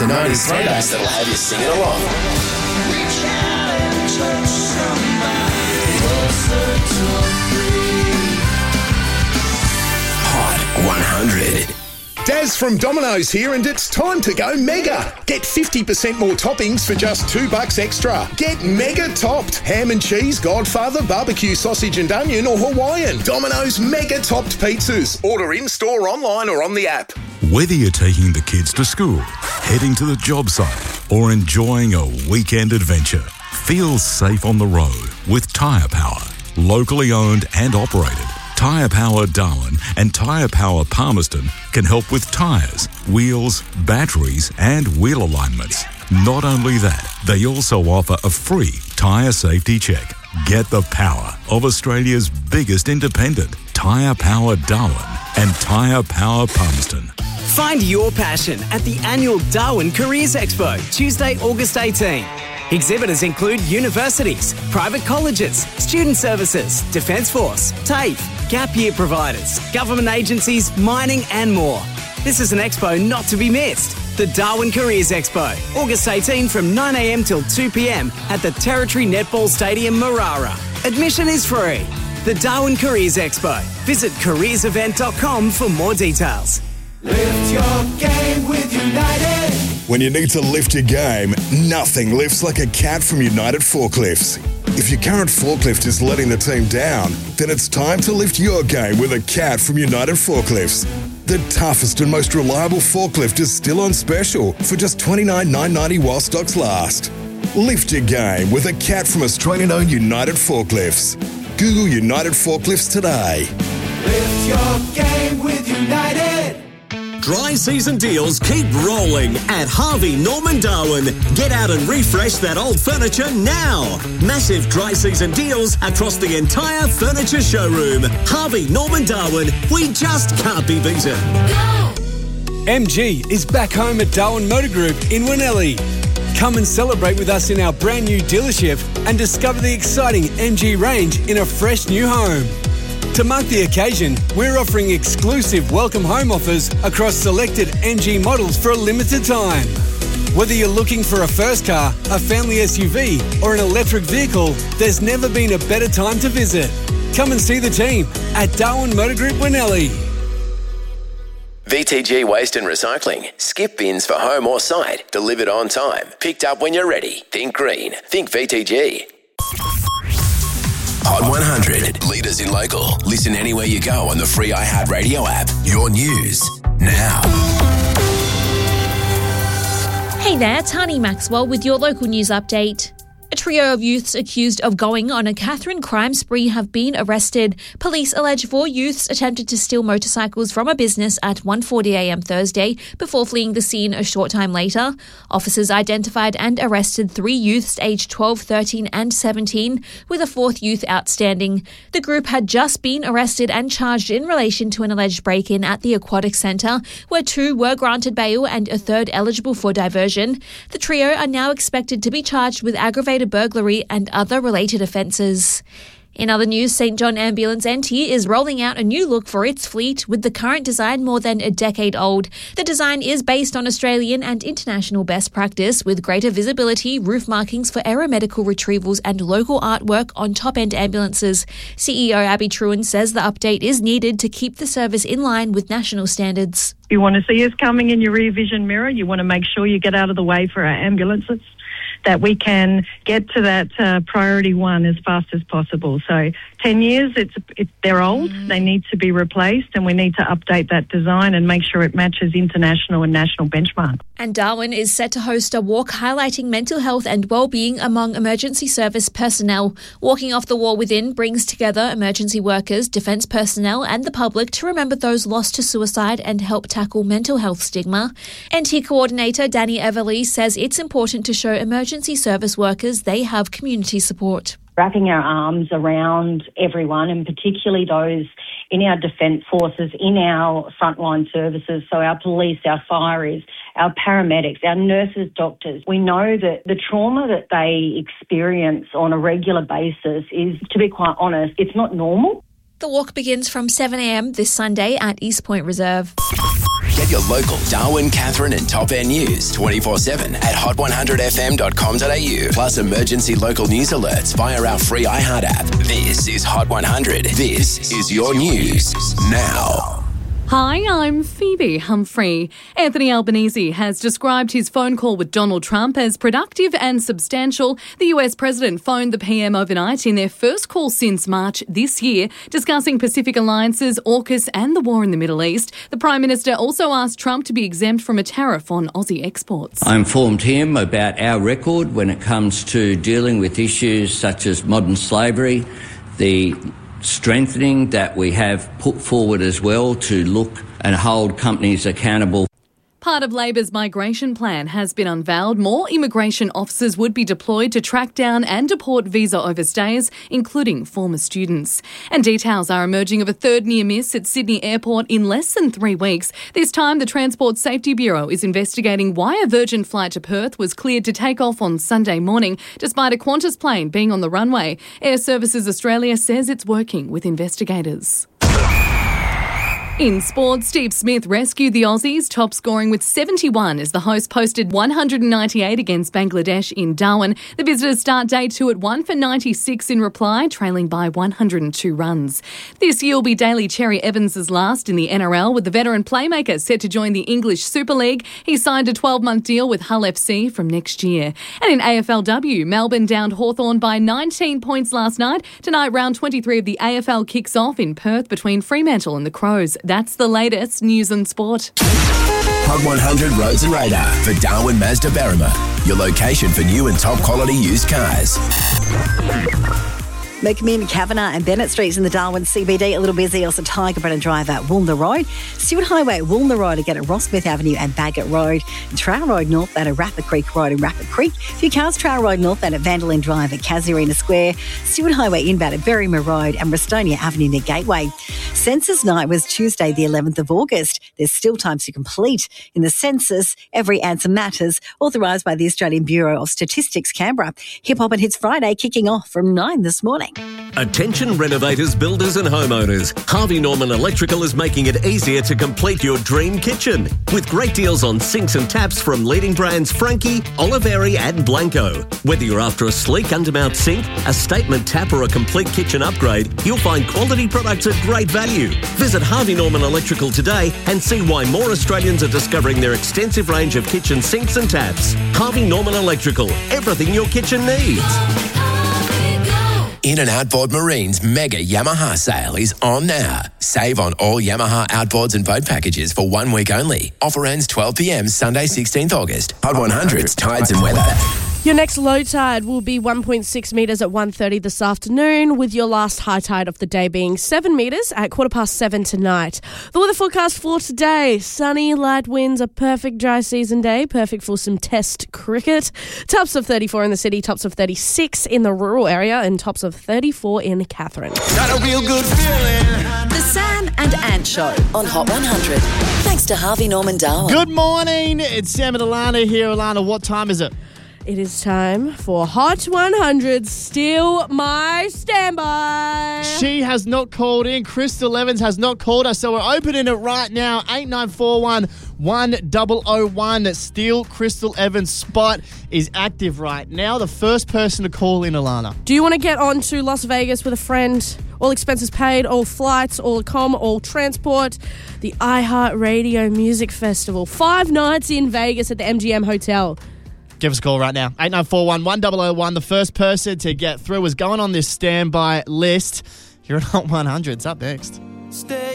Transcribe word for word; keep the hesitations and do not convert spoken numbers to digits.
the nineties throwbacks that'll have you singing along. Reach out and touch somebody Hot one hundred. Daz from Domino's here, and it's time to go mega. Get fifty percent more toppings for just two bucks extra. Get mega topped. Ham and cheese, Godfather, barbecue sausage and onion, or Hawaiian. Domino's mega topped pizzas. Order in-store, online or on the app. Whether you're taking the kids to school, heading to the job site, or enjoying a weekend adventure, feel safe on the road with Tyre Power. Locally owned and operated, Tyre Power Darwin and Tyre Power Palmerston can help with tyres, wheels, batteries and wheel alignments. Not only that, they also offer a free tyre safety check. Get the power of Australia's biggest independent, Tyre Power Darwin and Tyre Power Palmerston. Find your passion at the annual Darwin Careers Expo, Tuesday, August eighteenth. Exhibitors include universities, private colleges, student services, Defence Force, TAFE, gap year providers, government agencies, mining and more. This is an expo not to be missed. The Darwin Careers Expo, August eighteenth from nine a m till two p m at the Territory Netball Stadium, Marara. Admission is free. The Darwin Careers Expo. Visit careers event dot com for more details. Lift your game with United. When you need to lift your game, nothing lifts like a cat from United Forklifts. If your current forklift is letting the team down, then it's time to lift your game with a cat from United Forklifts. The toughest and most reliable forklift is still on special for just twenty-nine thousand nine hundred ninety while stocks last. Lift your game with a cat from Australian-owned United Forklifts. Google United Forklifts today. Lift your game with United. Dry season deals keep rolling at Harvey Norman Darwin. Get out and refresh that old furniture now. Massive dry season deals across the entire furniture showroom. Harvey Norman Darwin, we just can't be beaten. M G is back home at Darwin Motor Group in Winnelly. Come and celebrate with us in our brand new dealership and discover the exciting M G range in a fresh new home. To mark the occasion, we're offering exclusive welcome home offers across selected M G models for a limited time. Whether you're looking for a first car, a family S U V or an electric vehicle, there's never been a better time to visit. Come and see the team at Darwin Motor Group Winnelly. V T G Waste and Recycling. Skip bins for home or site. Delivered on time. Picked up when you're ready. Think green. Think V T G. Hot one hundred. Leaders in local. Listen anywhere you go on the free iHeartRadio app. Your news now. Hey there, Tani Maxwell with your local news update. A trio of youths accused of going on a Catherine crime spree have been arrested. Police allege four youths attempted to steal motorcycles from a business at one forty a m Thursday before fleeing the scene a short time later. Officers identified and arrested three youths aged twelve, thirteen and seventeen, with a fourth youth outstanding. The group had just been arrested and charged in relation to an alleged break-in at the Aquatic Centre, where two were granted bail and a third eligible for diversion. The trio are now expected to be charged with aggravated burglary and other related offences. In other news, Saint John Ambulance N T is rolling out a new look for its fleet, with the current design more than a decade old. The design is based on Australian and international best practice, with greater visibility, roof markings for aeromedical retrievals and local artwork on top-end ambulances. C E O Abby Truen says the update is needed to keep the service in line with national standards. You want to see us coming in your rear vision mirror. You want to make sure you get out of the way for our ambulances, that we can get to that uh, priority one as fast as possible. So ten years, it's, it's they're old, mm. they need to be replaced, and we need to update that design and make sure it matches international and national benchmarks. And Darwin is set to host a walk highlighting mental health and well-being among emergency service personnel. Walking Off the Wall Within brings together emergency workers, defence personnel and the public to remember those lost to suicide and help tackle mental health stigma. N T coordinator Danny Everly says it's important to show emergency service workers they have community support. Wrapping our arms around everyone, and particularly those in our defence forces, in our frontline services, so our police, our fireys, our paramedics, our nurses, doctors. We know that the trauma that they experience on a regular basis is, to be quite honest, it's not normal. The walk begins from seven a m this Sunday at East Point Reserve. Get your local Darwin, Catherine and Top End news twenty-four seven at hot one hundred f m dot com dot a u. Plus emergency local news alerts via our free iHeart app. This is Hot one hundred. This is your news now. Hi, I'm Phoebe Humphrey. Anthony Albanese has described his phone call with Donald Trump as productive and substantial. The U S president phoned the P M overnight in their first call since March this year, discussing Pacific alliances, AUKUS and the war in the Middle East. The Prime Minister also asked Trump to be exempt from a tariff on Aussie exports. I informed him about our record when it comes to dealing with issues such as modern slavery, the strengthening that we have put forward as well to look and hold companies accountable. Part of Labor's migration plan has been unveiled. More immigration officers would be deployed to track down and deport visa overstays, including former students. And details are emerging of a third near miss at Sydney Airport in less than three weeks. This time, the Transport Safety Bureau is investigating why a Virgin flight to Perth was cleared to take off on Sunday morning, despite a Qantas plane being on the runway. Air Services Australia says it's working with investigators. In sport, Steve Smith rescued the Aussies, top scoring with seventy-one as the host posted one hundred ninety-eight against Bangladesh in Darwin. The visitors start day two at one for ninety-six in reply, trailing by one hundred two runs. This year will be Daly Cherry Evans' last in the N R L, with the veteran playmaker set to join the English Super League. He signed a twelve-month deal with Hull F C from next year. And in A F L W, Melbourne downed Hawthorn by nineteen points last night. Tonight, round twenty-three of the A F L kicks off in Perth between Fremantle and the Crows. That's the latest news and sport. Hot one hundred Roads and Radar for Darwin Mazda Berrima, your location for new and top quality used cars. McMinn, Kavanagh and Bennett Streets in the Darwin C B D. A little busy. Also Tiger Brennan Drive at Woolner Road. Stewart Highway, Woolner Road again at Rossmith Avenue and Bagot Road. And Trail Road North at Rapid Creek Road and Rapid Creek. A few cars, Trail Road North at Vandalin Drive at Casuarina Square. Stewart Highway inbound at Berrima Road and Restonia Avenue near Gateway. Census night was Tuesday the eleventh of August. There's still time to complete. In the census, every answer matters. Authorised by the Australian Bureau of Statistics, Canberra. Hip Hop and Hits Friday kicking off from nine this morning. Attention renovators, builders and homeowners. Harvey Norman Electrical is making it easier to complete your dream kitchen. With great deals on sinks and taps from leading brands Frankie, Oliveri and Blanco. Whether you're after a sleek undermount sink, a statement tap or a complete kitchen upgrade, you'll find quality products at great value. Visit Harvey Norman Electrical today and see why more Australians are discovering their extensive range of kitchen sinks and taps. Harvey Norman Electrical, everything your kitchen needs. In and Outboard Marine's mega Yamaha sale is on now. Save on all Yamaha outboards and boat packages for one week only. Offer ends twelve p m Sunday sixteenth August. Hot one hundred's Tides and Weather. Your next low tide will be one point six metres at one thirty this afternoon, with your last high tide of the day being seven metres at quarter past seven tonight. The weather forecast for today: sunny, light winds, a perfect dry season day, perfect for some test cricket. Tops of thirty-four in the city, tops of thirty-six in the rural area, and tops of thirty-four in Katherine. Got a real good feeling. The Sam and Ant Show on Hot one hundred. Thanks to Harvey Norman Darwin. Good morning. It's Sam and Alana here. Alana, what time is it? It is time for Hot one hundred. Steal my standby. She has not called in. Crystal Evans has not called us, so we're opening it right now. eight nine four one, one zero zero one. Steal Crystal Evans' spot is active right now. The first person to call in, Alana. Do you want to get on to Las Vegas with a friend? All expenses paid, all flights, all comm, all transport. The iHeartRadio Music Festival. Five nights in Vegas at the M G M Hotel. Give us a call right now. eight nine four one, one zero zero one. The first person to get through is going on this standby list. You're at Hot one hundred. It's up next. Stay